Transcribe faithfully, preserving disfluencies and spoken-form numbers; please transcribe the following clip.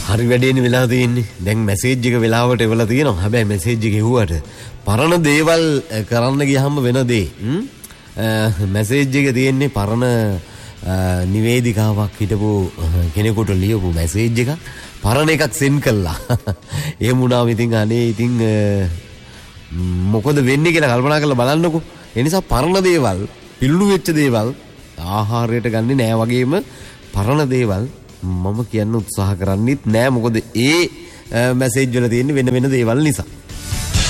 හරි වැඩේනේ වෙලා තියෙන්නේ. දැන් මැසේජ් එක වෙලාවට එවලා තියෙනවා. හැබැයි මැසේජ් එක එවුවට පරණ දේවල් කරන්න ගියහම වෙන දේ. මැසේජ් එක තියෙන්නේ පරණ නිවේදිකාවක් හිටපු කෙනෙකුට ලියපු මැසේජ් එකක්. පරණ එකක් සෙන්ඩ් කළා. එහෙම වුණාම ඉතින් අනේ ඉතින් මොකද වෙන්නේ කියලා කල්පනා කරලා බලන්නකෝ. ඒ නිසා පරණ දේවල්, පිල්ලු වෙච්ච දේවල් ආහාරයට ගන්නෙ නෑ වගේම පරණ දේවල් මම කියන්න උත්සාහ කරන්නෙත් නෑ. මොකද ඒ මැසේජ් වල තියෙන වෙන වෙන දේවල් නිසා.